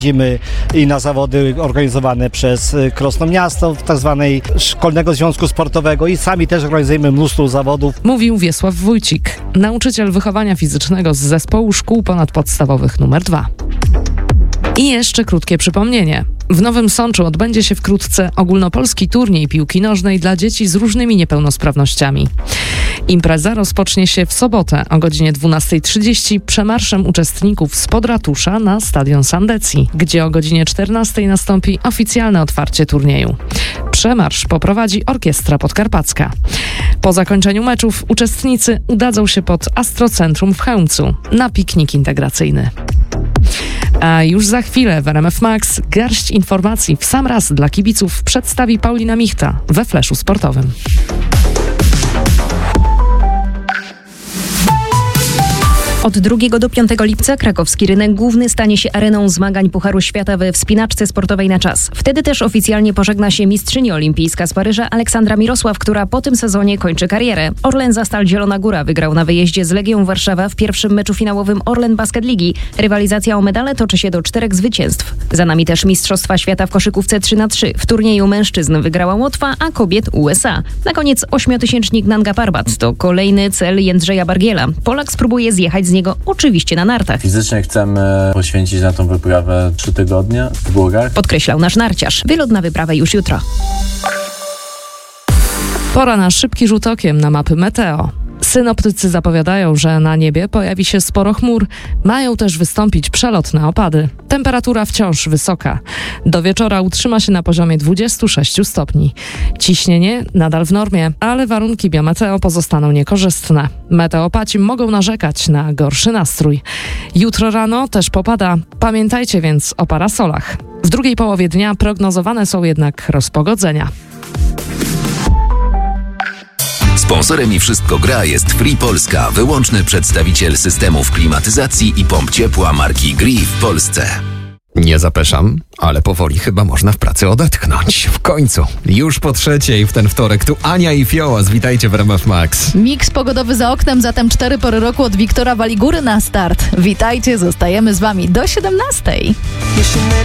Jeździmy i na zawody organizowane przez Krosno Miasto, w tak zwanej Szkolnego Związku Sportowego i sami też organizujemy mnóstwo zawodów. Mówił Wiesław Wójcik, nauczyciel wychowania fizycznego z zespołu szkół ponadpodstawowych nr 2. I jeszcze krótkie przypomnienie. W Nowym Sączu odbędzie się wkrótce ogólnopolski turniej piłki nożnej dla dzieci z różnymi niepełnosprawnościami. Impreza rozpocznie się w sobotę o godzinie 12:30 przemarszem uczestników spod ratusza na stadion Sandecji, gdzie o godzinie 14:00 nastąpi oficjalne otwarcie turnieju. Przemarsz poprowadzi Orkiestra Podkarpacka. Po zakończeniu meczów uczestnicy udadzą się pod Astrocentrum w Chełmcu na piknik integracyjny. A już za chwilę w RMF Max garść informacji w sam raz dla kibiców przedstawi Paulina Michta we Fleszu Sportowym. Od 2 do 5 lipca krakowski rynek główny stanie się areną zmagań Pucharu Świata we wspinaczce sportowej na czas. Wtedy też oficjalnie pożegna się mistrzyni olimpijska z Paryża Aleksandra Mirosław, która po tym sezonie kończy karierę. Orlen za Stal Zielona Góra wygrał na wyjeździe z Legią Warszawa w pierwszym meczu finałowym Orlen Basket Ligi. Rywalizacja o medale toczy się do 4 zwycięstw. Za nami też Mistrzostwa Świata w koszykówce 3x3. W turnieju mężczyzn wygrała Łotwa, a kobiet USA. Na koniec 8-tysięcznik Nanga Parbat. To kolejny cel Jędrzeja Bargiela. Polak spróbuje zjechać z niego oczywiście na nartach. Fizycznie chcemy poświęcić na tą wyprawę 3 tygodnie w górach. Podkreślał nasz narciarz. Wylot na wyprawę już jutro. Pora na szybki rzut okiem na mapy meteo. Synoptycy zapowiadają, że na niebie pojawi się sporo chmur. Mają też wystąpić przelotne opady. Temperatura wciąż wysoka. Do wieczora utrzyma się na poziomie 26 stopni. Ciśnienie nadal w normie, ale warunki biometeo pozostaną niekorzystne. Meteopaci mogą narzekać na gorszy nastrój. Jutro rano też popada. Pamiętajcie więc o parasolach. W drugiej połowie dnia prognozowane są jednak rozpogodzenia. Sponsorem i Wszystko Gra jest Free Polska, wyłączny przedstawiciel systemów klimatyzacji i pomp ciepła marki Gree w Polsce. Nie zapeszam, ale powoli chyba można w pracy odetchnąć. W końcu, już po 3:00 w ten wtorek tu Ania i Fiołas. Witajcie w RMF Max. Miks pogodowy za oknem, zatem 4 pory roku od Wiktora Waligóry na start. Witajcie, zostajemy z wami do 17:00.